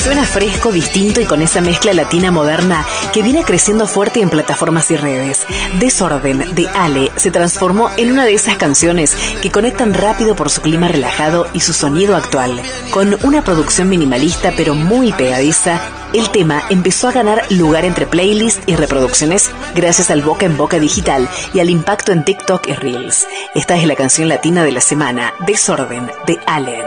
Suena fresco, distinto y con esa mezcla latina moderna que viene creciendo fuerte en plataformas y redes. Desorden, de Ale, se transformó en una de esas canciones que conectan rápido por su clima relajado y su sonido actual. Con una producción minimalista pero muy pegadiza, el tema empezó a ganar lugar entre playlists y reproducciones gracias al boca en boca digital y al impacto en TikTok y Reels. Esta es la canción latina de la semana, Desorden, de Ale.